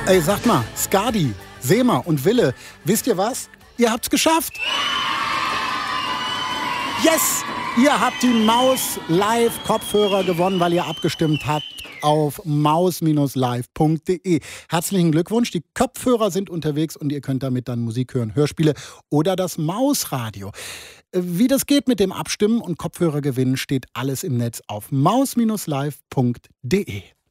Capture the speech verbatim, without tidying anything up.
Ey, sagt mal, Skadi, Sema und Wille, wisst ihr was? Ihr habt's geschafft! Yes! Ihr habt die Maus Live Kopfhörer gewonnen, weil ihr abgestimmt habt auf maus live punkt de. Herzlichen Glückwunsch, die Kopfhörer sind unterwegs und ihr könnt damit dann Musik hören, Hörspiele oder das Mausradio. Wie das geht mit dem Abstimmen und Kopfhörer gewinnen, steht alles im Netz auf maus live punkt de.